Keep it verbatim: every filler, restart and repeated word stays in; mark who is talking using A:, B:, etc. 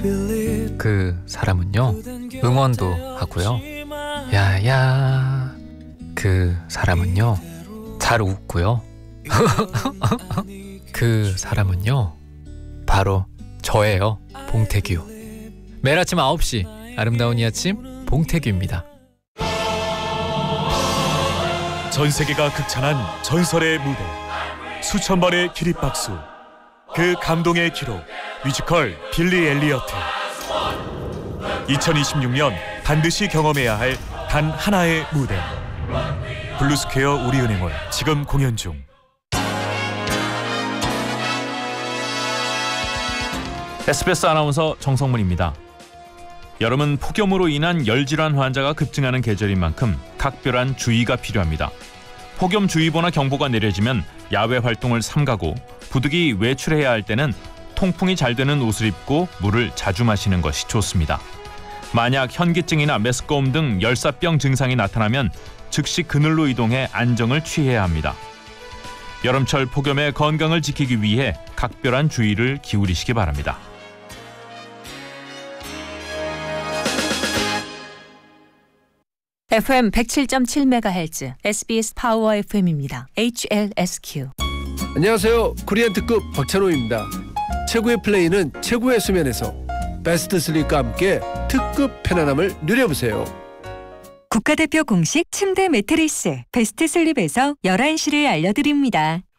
A: 그 사람은요, 응원도 하고요. 야야. 그 사람은요, 잘 웃고요. 그 사람은요, 바로 저예요. 봉태규. 매일 아침 아홉 시 아름다운 이 아침 봉태규입니다.
B: 전 세계가 극찬한 전설의 무대, 수천 번의 기립박수, 그 감동의 기록, 뮤지컬 빌리 엘리어트. 이천이십육 년 반드시 경험해야 할 단 하나의 무대, 블루스퀘어 우리은행홀 지금 공연 중.
C: 에스비에스 아나운서 정성문입니다. 여름은 폭염으로 인한 열질환 환자가 급증하는 계절인 만큼 각별한 주의가 필요합니다. 폭염주의보나 경보가 내려지면 야외 활동을 삼가고 부득이 외출해야 할 때는 통풍이 잘 되는 옷을 입고 물을 자주 마시는 것이 좋습니다. 만약 현기증이나 메스꺼움 등 열사병 증상이 나타나면 즉시 그늘로 이동해 안정을 취해야 합니다. 여름철 폭염의 건강을 지키기 위해 각별한 주의를 기울이시기 바랍니다.
D: 에프엠 백칠 점 칠 메가헤르츠 에스비에스 파워 에프엠입니다. 에이치엘에스큐.
E: 안녕하세요. 코리안 특급 박찬호입니다. 최고의 플레이는 최고의 수면에서 베스트 슬립과 함께 특급 편안함을 누려보세요.
F: 국가대표 공식 침대 매트리스 베스트 슬립에서 열한 시를 알려드립니다.